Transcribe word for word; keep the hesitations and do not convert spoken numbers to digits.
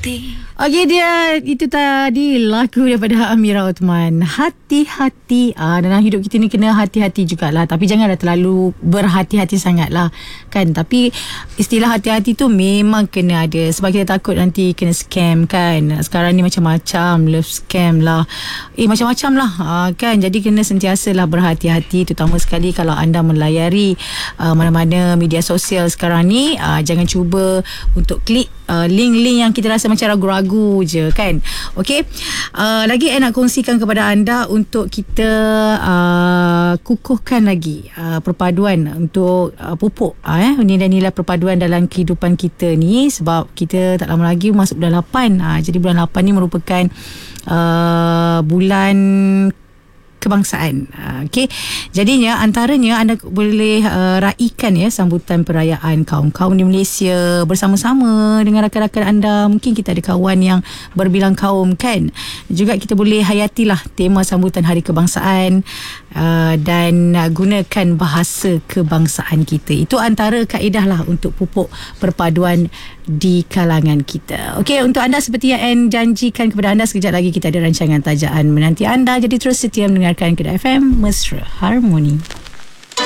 hati. Okey, dia itu tadi lagu daripada Amira Othman, hati-hati. Ah, dalam hidup kita ni kena hati-hati jugalah, tapi jangan dah terlalu berhati-hati sangat lah kan. Tapi istilah hati-hati tu memang kena ada, sebab kita takut nanti kena scam kan. Sekarang ni macam-macam love scam lah, eh macam-macam lah ah, kan. Jadi kena sentiasalah berhati-hati, terutama sekali kalau anda melayari uh, mana-mana media sosial sekarang ni. uh, Jangan cuba untuk klik uh, link-link yang kita rasa macam ragu-ragu je kan. Okey, uh, lagi saya nak kongsikan kepada anda untuk kita uh, kukuhkan lagi uh, perpaduan untuk uh, pupuk uh, eh, nilai-nilai perpaduan dalam kehidupan kita ni. Sebab kita tak lama lagi masuk bulan lapan. uh, Jadi bulan lapan ni merupakan uh, bulan kebangsaan. Okey. Jadinya antaranya anda boleh uh, raikan ya sambutan perayaan kaum-kaum di Malaysia bersama-sama dengan rakan-rakan anda. Mungkin kita ada kawan yang berbilang kaum kan. Juga kita boleh hayatilah tema sambutan Hari Kebangsaan uh, dan uh, gunakan bahasa kebangsaan kita. Itu antara kaedah lah untuk pupuk perpaduan di kalangan kita. Okey, untuk anda seperti yang Anne janjikan kepada anda, sekejap lagi kita ada rancangan tajaan menanti anda. Jadi terus setia mendengarkan Kedah F M Mesra Harmoni.